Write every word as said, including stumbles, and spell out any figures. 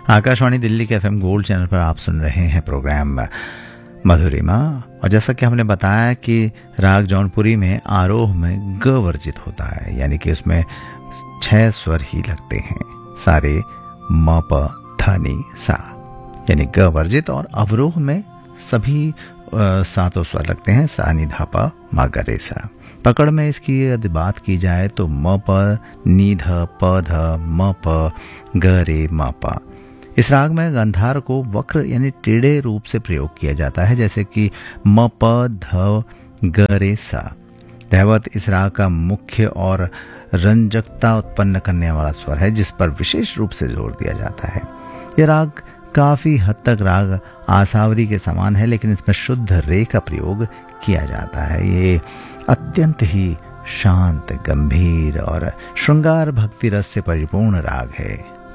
आकाशवाणी दिल्ली के FM gold channel पर आप सुन रहे हैं प्रोग्राम मधुरिमा। और जैसा कि हमने बताया कि राग जौनपुरी में आरोह में ग वर्जित होता है, यानी कि उसमें छह स्वर ही लगते हैं, सारे म प ध नि सा, यानी ग वर्जित। और अवरोह में सभी आ, सातों स्वर लगते हैं, सा नि धा प मा ग रे सा। पकड़ में इसकी यदि बात की जाए तो म प नि ध प ध म प ग रे म प। इस राग में गंधार को वक्र यानी टेढ़े रूप से प्रयोग किया जाता है, जैसे कि म प ध ग रे सा। दैवत इस राग का मुख्य और रंजकता उत्पन्न करने वाला स्वर है, जिस पर विशेष रूप से जोर दिया जाता है। यह राग काफी हद तक राग आसावरी के समान है, लेकिन इसमें शुद्ध रे का प्रयोग किया जाता है। ये अत्यंत ही शांत, गंभीर और श्रृंगार भक्ति रस से परिपूर्ण राग है।